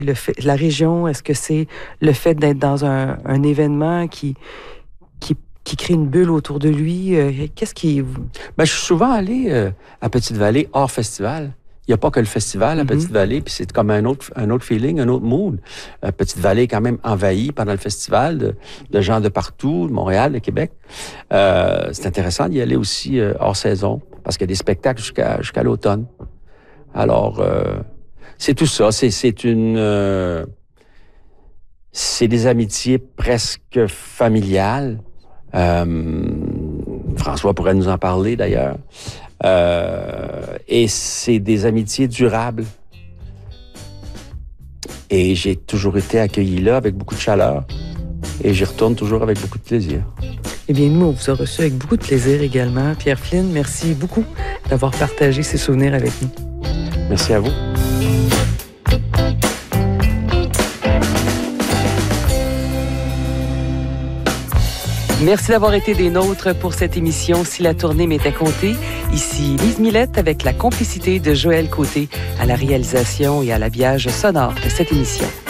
la région? Est-ce que c'est le fait d'être dans un événement qui crée une bulle autour de lui? Qu'est-ce qui... Ben, je suis souvent allé à Petite-Vallée hors festival. Il n'y a pas que le festival à Petite-Vallée, puis c'est comme un autre feeling, un autre mood. Petite-Vallée est quand même envahie pendant le festival de gens de partout, de Montréal, de Québec. C'est intéressant d'y aller aussi hors saison, parce qu'il y a des spectacles jusqu'à l'automne. Alors, c'est tout ça. C'est des amitiés presque familiales. François pourrait nous en parler, d'ailleurs. Et c'est des amitiés durables. Et j'ai toujours été accueilli là avec beaucoup de chaleur. Et j'y retourne toujours avec beaucoup de plaisir. Eh bien, nous, on vous a reçu avec beaucoup de plaisir également. Pierre Flynn, merci beaucoup d'avoir partagé ces souvenirs avec nous. Merci à vous. Merci d'avoir été des nôtres pour cette émission Si la tournée m'était comptée. Ici Lise Millette avec la complicité de Joël Côté à la réalisation et à l'habillage sonore de cette émission.